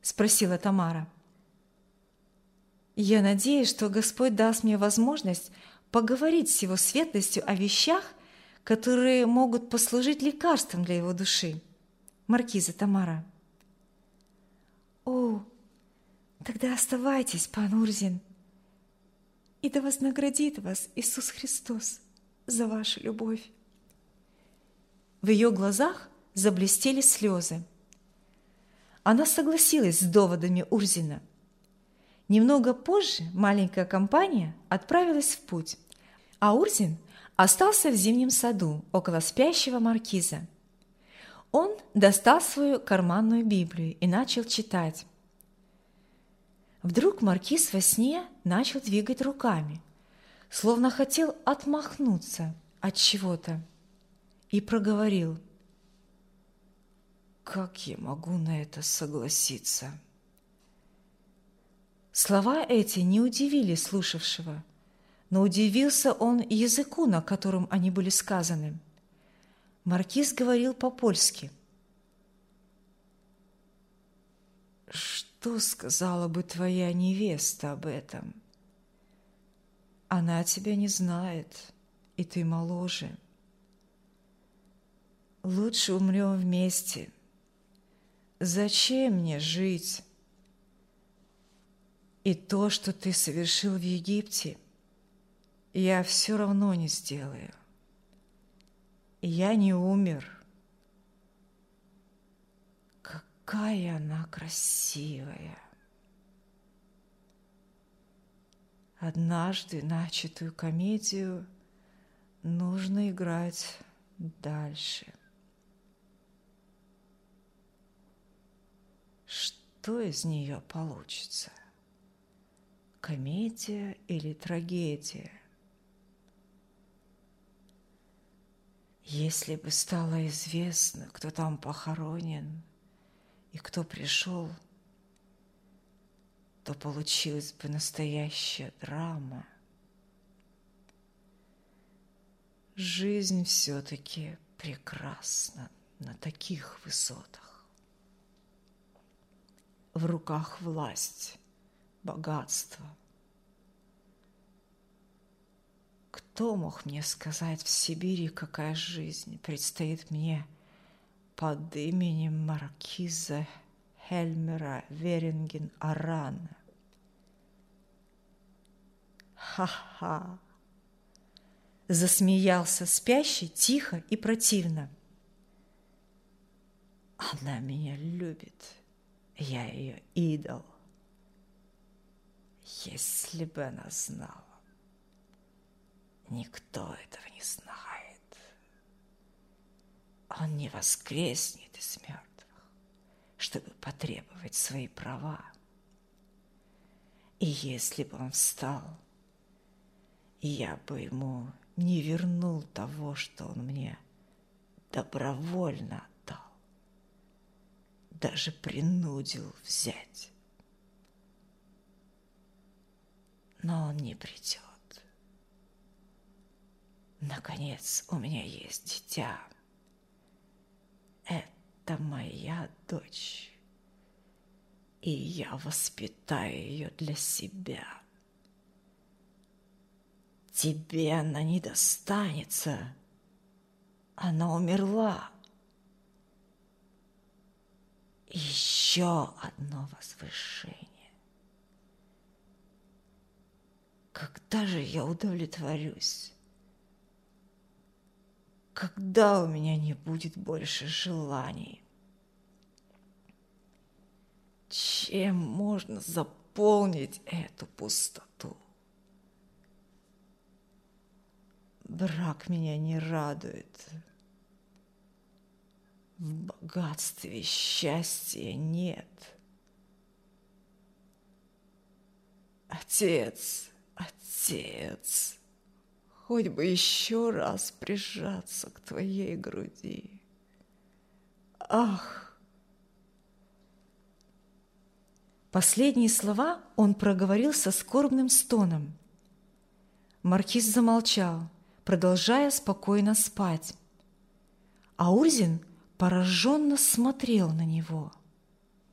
спросила Тамара. «Я надеюсь, что Господь даст мне возможность поговорить с Его светлостью о вещах, которые могут послужить лекарством для его души. Маркиза Тамара». «О, тогда оставайтесь, пан Урзин, и да вознаградит вас Иисус Христос за вашу любовь». В ее глазах заблестели слезы. Она согласилась с доводами Урзина. Немного позже маленькая компания отправилась в путь, а Урзин остался в зимнем саду около спящего маркиза. Он достал свою карманную Библию и начал читать. Вдруг маркиз во сне начал двигать руками, словно хотел отмахнуться от чего-то, и проговорил: «Как я могу на это согласиться?» Слова эти не удивили слушавшего, но удивился он языку, на котором они были сказаны. Маркиз говорил по-польски. «Что сказала бы твоя невеста об этом? Она тебя не знает, и ты моложе. Лучше умрем вместе. Зачем мне жить? И то, что ты совершил в Египте, я все равно не сделаю. Я не умер. Какая она красивая! Однажды начатую комедию нужно играть дальше. Что из нее получится? Комедия или трагедия? Если бы стало известно, кто там похоронен и кто пришел, то получилась бы настоящая драма. Жизнь все-таки прекрасна на таких высотах. В руках власть, богатство. Кто мог мне сказать в Сибири, какая жизнь предстоит мне под именем маркиза Хельмера Веринген-Арана? Ха-ха! Засмеялся спящий тихо и противно. Она меня любит, я ее идол. Если бы она знала. Никто этого не знает. Он не воскреснет из мертвых, чтобы потребовать свои права. И если бы он встал, я бы ему не вернул того, что он мне добровольно отдал, даже принудил взять. Но он не придет. Наконец, у меня есть дитя. Это моя дочь, и я воспитаю ее для себя. Тебе она не достанется. Она умерла. Еще одно возвышение. Когда же я удовлетворюсь? Когда у меня не будет больше желаний? Чем можно заполнить эту пустоту? Брак меня не радует. В богатстве счастья нет. Отец, отец, хоть бы еще раз прижаться к твоей груди. Ах! Последние слова он проговорил со скорбным стоном. Маркиз замолчал, продолжая спокойно спать, а Урзин пораженно смотрел на него.